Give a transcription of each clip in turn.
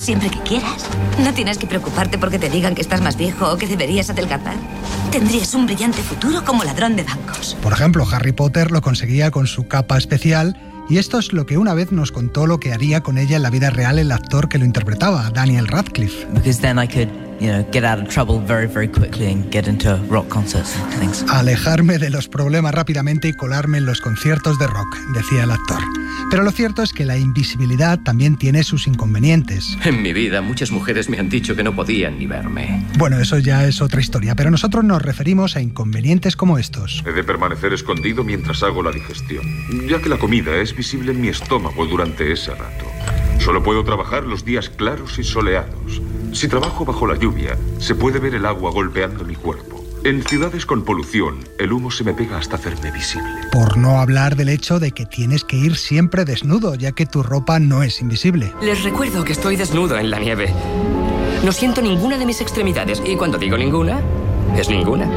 siempre que quieras. No tienes que preocuparte porque te digan que estás más viejo o que deberías adelgazar. Tendrías un brillante futuro como ladrón de bancos. Por ejemplo, Harry Potter lo conseguía con su capa especial, y esto es lo que una vez nos contó lo que haría con ella en la vida real el actor que lo interpretaba, Daniel Radcliffe. Because then I could, get out of trouble very, very quickly and get into rock concerts and things. Alejarme de los problemas rápidamente y colarme en los conciertos de rock, decía el actor. Pero lo cierto es que la invisibilidad también tiene sus inconvenientes. En mi vida, muchas mujeres me han dicho que no podían ni verme. Bueno, eso ya es otra historia, pero nosotros nos referimos a inconvenientes como estos. He de permanecer escondido mientras hago la digestión, ya que la comida es visible en mi estómago durante ese rato. Solo puedo trabajar los días claros y soleados. Si trabajo bajo la lluvia, se puede ver el agua golpeando mi cuerpo. En ciudades con polución, el humo se me pega hasta hacerme visible. Por no hablar del hecho de que tienes que ir siempre desnudo, ya que tu ropa no es invisible. Les recuerdo que estoy desnudo en la nieve. No siento ninguna de mis extremidades, y cuando digo ninguna, es ninguna.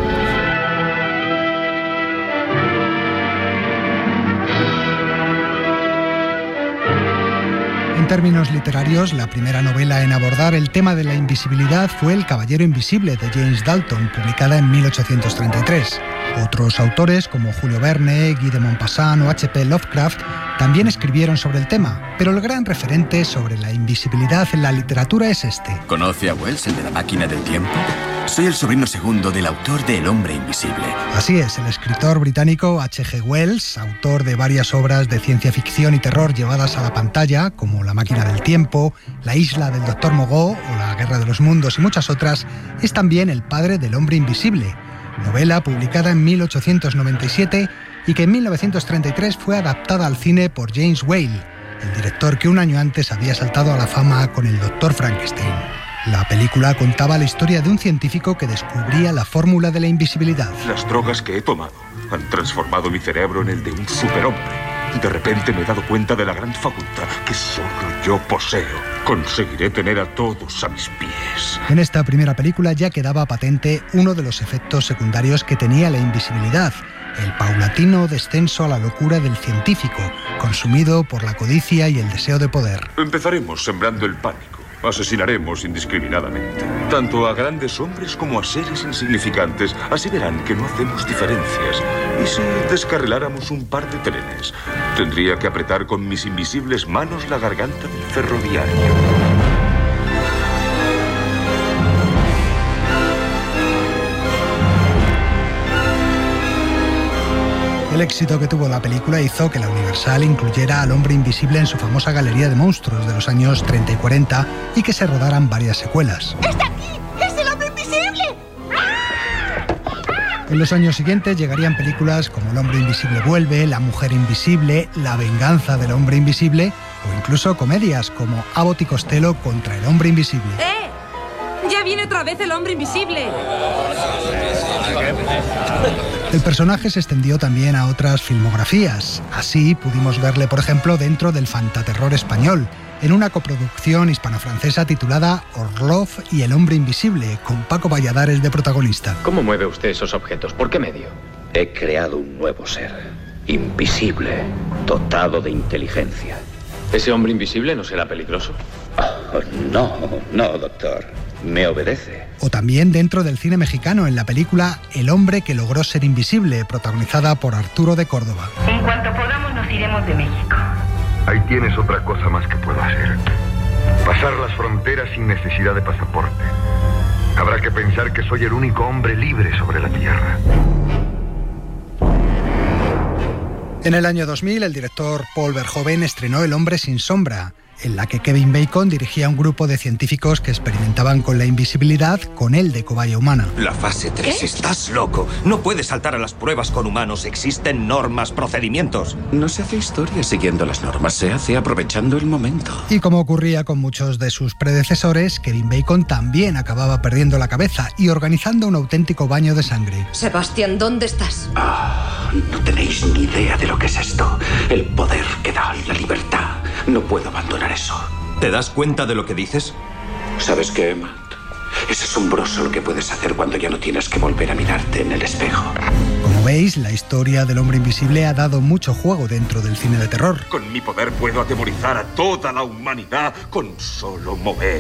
En términos literarios, la primera novela en abordar el tema de la invisibilidad fue El Caballero Invisible, de James Dalton, publicada en 1833. Otros autores, como Julio Verne, Guy de Maupassant o H.P. Lovecraft, también escribieron sobre el tema, pero el gran referente sobre la invisibilidad en la literatura es este. ¿Conoce a Wells, el de La máquina del tiempo? Soy el sobrino segundo del autor de El hombre invisible. Así es, el escritor británico H.G. Wells, autor de varias obras de ciencia ficción y terror llevadas a la pantalla, como La máquina del tiempo, La isla del Dr. Moreau o La guerra de los mundos y muchas otras, es también el padre del hombre invisible, novela publicada en 1897 y que en 1933 fue adaptada al cine por James Whale, el director que un año antes había saltado a la fama con El Dr. Frankenstein. La película contaba la historia de un científico que descubría la fórmula de la invisibilidad. Las drogas que he tomado han transformado mi cerebro en el de un superhombre. De repente me he dado cuenta de la gran facultad que solo yo poseo. Conseguiré tener a todos a mis pies. En esta primera película ya quedaba patente uno de los efectos secundarios que tenía la invisibilidad: el paulatino descenso a la locura del científico, consumido por la codicia y el deseo de poder. Empezaremos sembrando el pánico. Asesinaremos indiscriminadamente, tanto a grandes hombres como a seres insignificantes. Así verán que no hacemos diferencias. ¿Y si descarriláramos un par de trenes? Tendría que apretar con mis invisibles manos la garganta del ferroviario. El éxito que tuvo la película hizo que la Universal incluyera al hombre invisible en su famosa galería de monstruos de los años 30 y 40 y que se rodaran varias secuelas. ¡Está aquí! ¡Es el hombre invisible! En los años siguientes llegarían películas como El hombre invisible vuelve, La mujer invisible, La venganza del hombre invisible o incluso comedias como Abbott y Costello contra el hombre invisible. ¡Ya viene otra vez el hombre invisible! El personaje se extendió también a otras filmografías. Así pudimos verle, por ejemplo, dentro del fantaterror español, en una coproducción hispano-francesa titulada Orlov y el hombre invisible, con Paco Valladares de protagonista. ¿Cómo mueve usted esos objetos? ¿Por qué medio? He creado un nuevo ser, invisible, dotado de inteligencia. ¿Ese hombre invisible no será peligroso? Oh, no, doctor. Me obedece. O también dentro del cine mexicano, en la película El hombre que logró ser invisible, protagonizada por Arturo de Córdoba. En cuanto podamos nos iremos de México. Ahí tienes otra cosa más que puedo hacer. Pasar las fronteras sin necesidad de pasaporte. Habrá que pensar que soy el único hombre libre sobre la Tierra. En el año 2000, el director Paul Verhoeven estrenó El hombre sin sombra, en la que Kevin Bacon dirigía un grupo de científicos que experimentaban con la invisibilidad con él de cobaya humana. La fase 3. ¿Qué? Estás loco. No puedes saltar a las pruebas con humanos. Existen normas, procedimientos. No se hace historia siguiendo las normas, se hace aprovechando el momento. Y como ocurría con muchos de sus predecesores, Kevin Bacon también acababa perdiendo la cabeza y organizando un auténtico baño de sangre. Sebastián, ¿dónde estás? No tenéis ni idea de lo que es esto. El poder que da la libertad. No puedo abandonar eso. ¿Te das cuenta de lo que dices? ¿Sabes qué, Matt? Es asombroso lo que puedes hacer cuando ya no tienes que volver a mirarte en el espejo. Como veis, la historia del hombre invisible ha dado mucho juego dentro del cine de terror. Con mi poder puedo atemorizar a toda la humanidad con solo mover